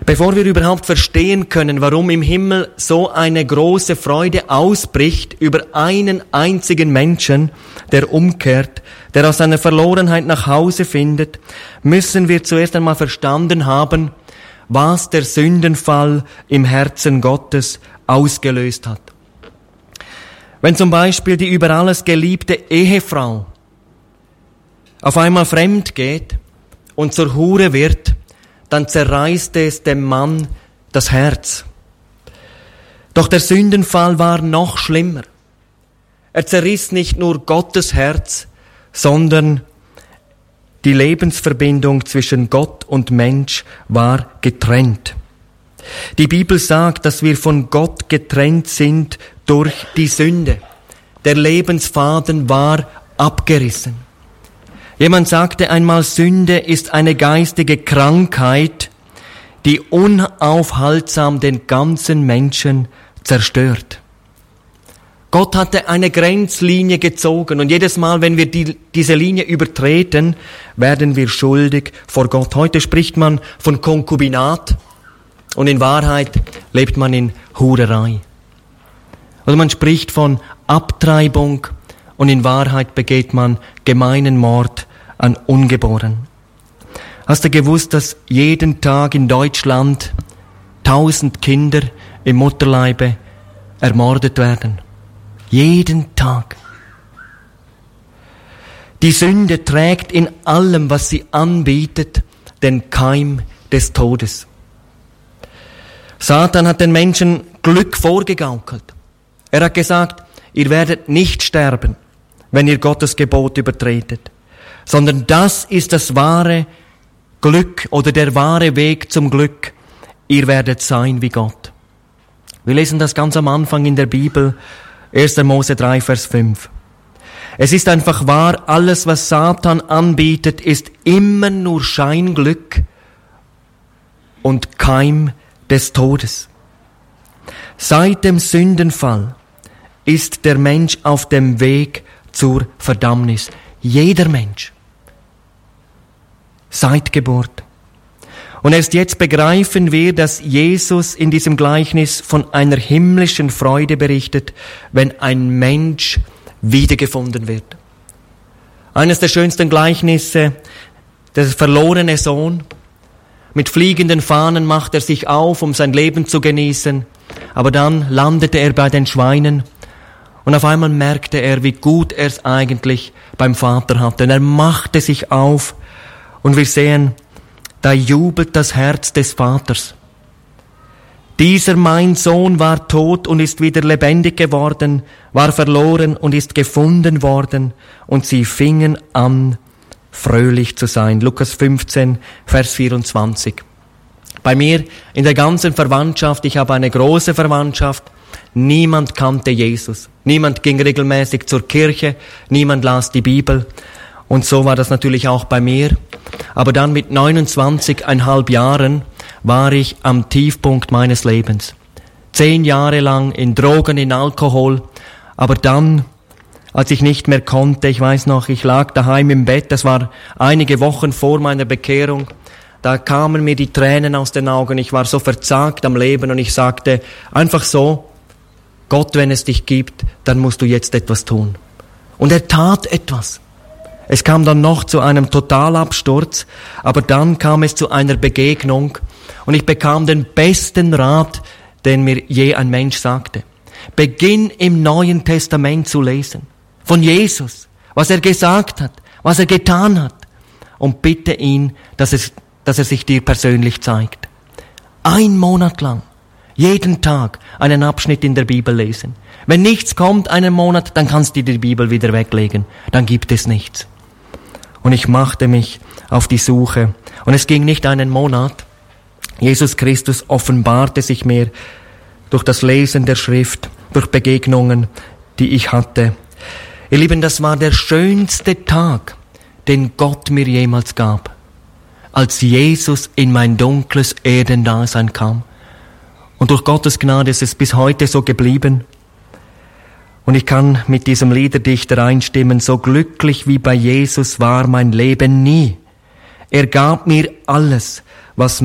Bevor wir überhaupt verstehen können, warum im Himmel so eine große Freude ausbricht über einen einzigen Menschen, der umkehrt, der aus seiner Verlorenheit nach Hause findet, müssen wir zuerst einmal verstanden haben, was der Sündenfall im Herzen Gottes ausgelöst hat. Wenn zum Beispiel die über alles geliebte Ehefrau auf einmal fremd geht und zur Hure wird, dann zerreißt es dem Mann das Herz. Doch der Sündenfall war noch schlimmer. Er zerriss nicht nur Gottes Herz, sondern die Lebensverbindung zwischen Gott und Mensch war getrennt. Die Bibel sagt, dass wir von Gott getrennt sind durch die Sünde. Der Lebensfaden war abgerissen. Jemand sagte einmal, Sünde ist eine geistige Krankheit, die unaufhaltsam den ganzen Menschen zerstört. Gott hatte eine Grenzlinie gezogen und jedes Mal, wenn wir diese Linie übertreten, werden wir schuldig vor Gott. Heute spricht man von Konkubinat und in Wahrheit lebt man in Hurerei. Oder man spricht von Abtreibung und in Wahrheit begeht man gemeinen Mord an Ungeborenen. Hast du gewusst, dass jeden Tag in Deutschland 1000 Kinder im Mutterleibe ermordet werden? Jeden Tag. Die Sünde trägt in allem, was sie anbietet, den Keim des Todes. Satan hat den Menschen Glück vorgegaukelt. Er hat gesagt, ihr werdet nicht sterben, wenn ihr Gottes Gebot übertretet, sondern das ist das wahre Glück oder der wahre Weg zum Glück. Ihr werdet sein wie Gott. Wir lesen das ganz am Anfang in der Bibel, 1. Mose 3, Vers 5. Es ist einfach wahr, alles, was Satan anbietet, ist immer nur Scheinglück und Keim des Todes. Seit dem Sündenfall ist der Mensch auf dem Weg zur Verdammnis. Jeder Mensch. Seit Geburt. Und erst jetzt begreifen wir, dass Jesus in diesem Gleichnis von einer himmlischen Freude berichtet, wenn ein Mensch wiedergefunden wird. Eines der schönsten Gleichnisse, der verlorene Sohn. Mit fliegenden Fahnen macht er sich auf, um sein Leben zu genießen. Aber dann landete er bei den Schweinen und auf einmal merkte er, wie gut er es eigentlich beim Vater hatte. Und er machte sich auf und wir sehen, da jubelt das Herz des Vaters. Dieser mein Sohn war tot und ist wieder lebendig geworden, war verloren und ist gefunden worden, und sie fingen an, fröhlich zu sein. Lukas 15, Vers 24. Bei mir in der ganzen Verwandtschaft, ich habe eine große Verwandtschaft, niemand kannte Jesus. Niemand ging regelmäßig zur Kirche, niemand las die Bibel. Und so war das natürlich auch bei mir. Aber dann mit 29,5 Jahren war ich am Tiefpunkt meines Lebens. 10 Jahre lang in Drogen, in Alkohol. Aber dann, als ich nicht mehr konnte, ich weiß noch, ich lag daheim im Bett, das war einige Wochen vor meiner Bekehrung, da kamen mir die Tränen aus den Augen, ich war so verzagt am Leben und ich sagte einfach so, Gott, wenn es dich gibt, dann musst du jetzt etwas tun. Und er tat etwas. Es kam dann noch zu einem Totalabsturz, aber dann kam es zu einer Begegnung und ich bekam den besten Rat, den mir je ein Mensch sagte. Beginn im Neuen Testament zu lesen. Von Jesus, was er gesagt hat, was er getan hat. Und bitte ihn, dass er sich dir persönlich zeigt. 1 Monat lang, jeden Tag einen Abschnitt in der Bibel lesen. Wenn nichts kommt, einen Monat, dann kannst du die Bibel wieder weglegen. Dann gibt es nichts. Und ich machte mich auf die Suche. Und es ging nicht einen Monat. Jesus Christus offenbarte sich mir durch das Lesen der Schrift, durch Begegnungen, die ich hatte. Ihr Lieben, das war der schönste Tag, den Gott mir jemals gab, als Jesus in mein dunkles Erdendasein kam. Und durch Gottes Gnade ist es bis heute so geblieben. Und ich kann mit diesem Liederdichter einstimmen, so glücklich wie bei Jesus war mein Leben nie. Er gab mir alles, was